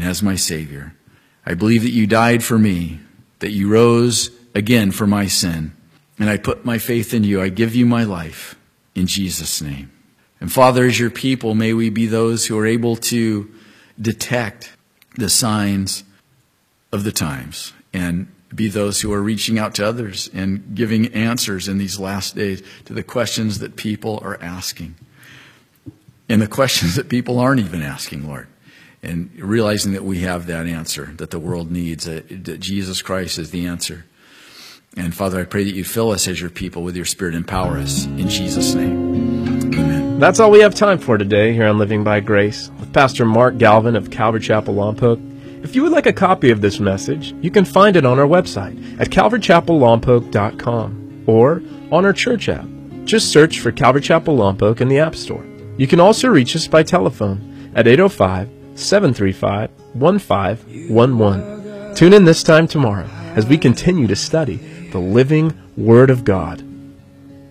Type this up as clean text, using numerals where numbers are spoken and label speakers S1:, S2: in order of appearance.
S1: and as my Savior. I believe that you died for me, that you rose again for my sin, and I put my faith in you. I give you my life in Jesus' name. And Father, as your people, may we be those who are able to detect the signs of the times and be those who are reaching out to others and giving answers in these last days to the questions that people are asking and the questions that people aren't even asking, Lord. And realizing that we have that answer that the world needs, that Jesus Christ is the answer. And Father, I pray that you'd fill us as your people with your Spirit, empower us in Jesus' name. Amen.
S2: That's all we have time for today here on Living by Grace with Pastor Mark Galvin of Calvary Chapel Lompoc. If you would like a copy of this message, you can find it on our website at calvarychapellompoc.com or on our church app. Just search for Calvary Chapel Lompoc in the App Store. You can also reach us by telephone at 805-735-1511. Tune in this time tomorrow as we continue to study the living Word of God.